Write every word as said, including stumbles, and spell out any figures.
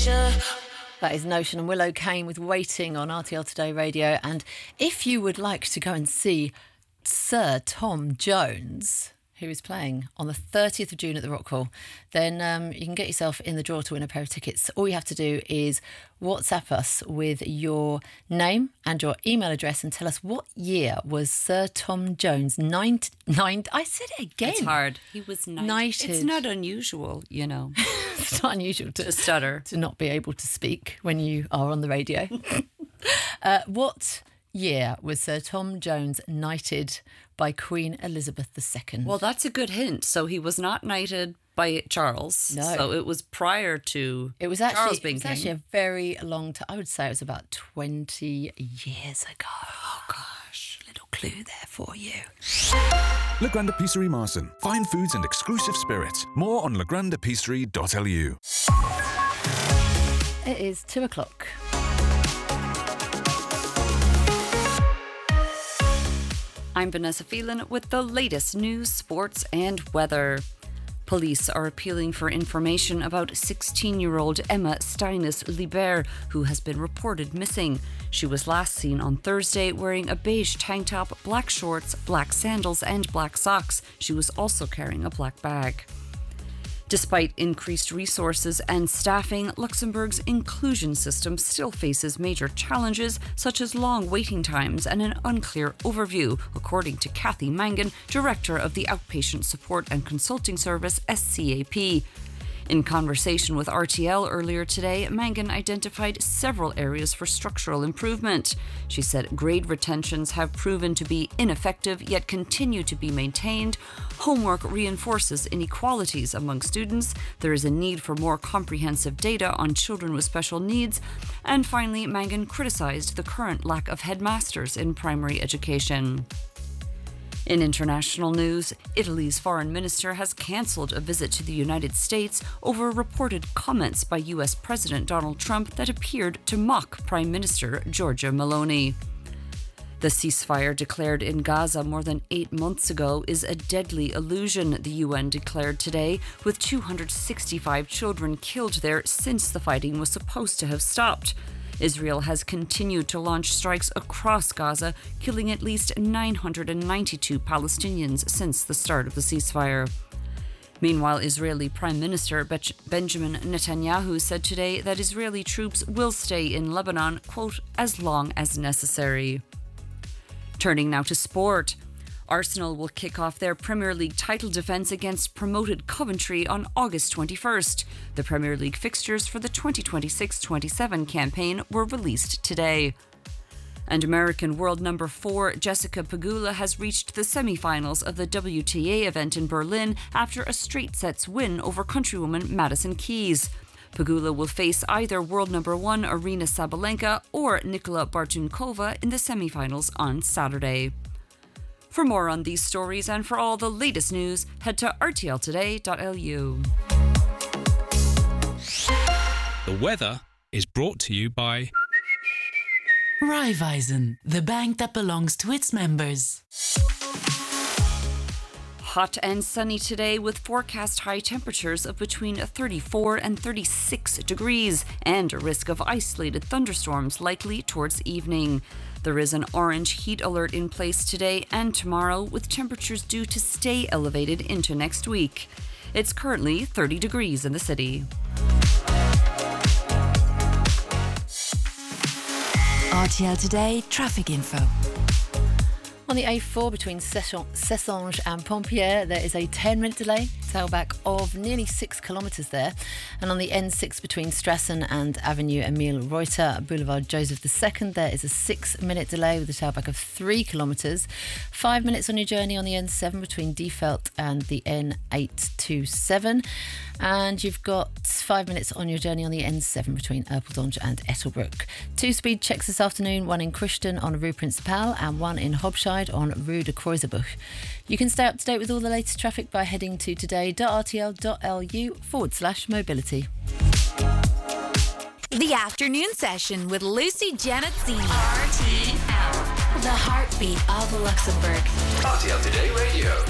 That is Notion and Willow Kane with Waiting on R T L Today Radio. And if you would like to go and see Sir Tom Jones, who is playing on the thirtieth of June at the Rock Hall, then um, you can get yourself in the draw to win a pair of tickets. All you have to do is WhatsApp us with your name and your email address and tell us what year was Sir Tom Jones nine, nine I said it again. It's hard. He was knighted. Knighted. It's not unusual, you know. It's not unusual to, to stutter. To not be able to speak when you are on the radio. uh, what year was Sir Tom Jones knighted by Queen Elizabeth the Second? Well, that's a good hint. So he was not knighted by Charles. No. So it was prior to it was actually, Charles being it was king. actually a very long time. I would say it was about twenty years ago. Oh, gosh. Little clue there for you. La Grande Épicerie Marsan. Fine foods and exclusive spirits. More on la grande épicerie dot l u. It is two o'clock. I'm Vanessa Phelan with the latest news, sports and weather. Police are appealing for information about sixteen-year-old Emma Steinis-Lieber, who has been reported missing. She was last seen on Thursday wearing a beige tank top, black shorts, black sandals and black socks. She was also carrying a black bag. Despite increased resources and staffing, Luxembourg's inclusion system still faces major challenges, such as long waiting times and an unclear overview, according to Kathy Mangan, director of the Outpatient Support and Consulting Service, S C A P. In conversation with R T L earlier today, Mangan identified several areas for structural improvement. She said grade retentions have proven to be ineffective yet continue to be maintained. Homework reinforces inequalities among students. There is a need for more comprehensive data on children with special needs. And finally, Mangan criticized the current lack of headmasters in primary education. In international news, Italy's foreign minister has cancelled a visit to the United States over reported comments by U S President Donald Trump that appeared to mock Prime Minister Giorgia Meloni. The ceasefire declared in Gaza more than eight months ago is a deadly illusion, the U N declared today, with two hundred sixty-five children killed there since the fighting was supposed to have stopped. Israel has continued to launch strikes across Gaza, killing at least nine hundred ninety-two Palestinians since the start of the ceasefire. Meanwhile, Israeli Prime Minister Be- Benjamin Netanyahu said today that Israeli troops will stay in Lebanon, quote, as long as necessary. Turning now to sport. Arsenal will kick off their Premier League title defence against promoted Coventry on August twenty-first. The Premier League fixtures for the twenty twenty-six twenty-seven campaign were released today. And American world number four Jessica Pegula has reached the semi-finals of the W T A event in Berlin after a straight sets win over countrywoman Madison Keys. Pegula will face either world number one Aryna Sabalenka or Nikola Bartunkova in the semi-finals on Saturday. For more on these stories and for all the latest news, head to r t l today dot l u. The weather is brought to you by Raiffeisen, the bank that belongs to its members. Hot and sunny today with forecast high temperatures of between thirty-four and thirty-six degrees and a risk of isolated thunderstorms likely towards evening. There is an orange heat alert in place today and tomorrow with temperatures due to stay elevated into next week. It's currently thirty degrees in the city. R T L Today traffic info. On the A four between Cessange and Pompier, there is a ten minute delay, tailback of nearly six kilometres there. And on the N six between Strassen and Avenue Emile Reuter, Boulevard Joseph the Second, there is a six minute delay with a tailback of three kilometres. Five minutes on your journey on the N seven between Diefeld and the N eight twenty-seven. And you've got five minutes on your journey on the N seven between Erpeldonge and Ettelbruck. Two speed checks this afternoon, one in Christian on Rue Principale and one in Hobscheid on Rue de Kreuzebuch. You can stay up to date with all the latest traffic by heading to today.rtl.lu forward slash mobility. The afternoon session with Lucy Janazzini. R T L. The heartbeat of Luxembourg. R T L Today Radio.